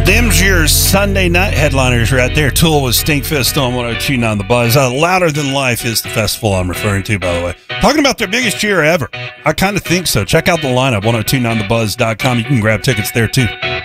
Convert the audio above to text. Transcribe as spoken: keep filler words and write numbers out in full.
Them's your Sunday night headliners right there. Tool with Stinkfist on one oh two point nine The Buzz. Uh, Louder Than Life is the festival I'm referring to, by the way. Talking about their biggest year ever. I kind of think so. Check out the lineup, ten twenty-nine the buzz dot com. You can grab tickets there, too.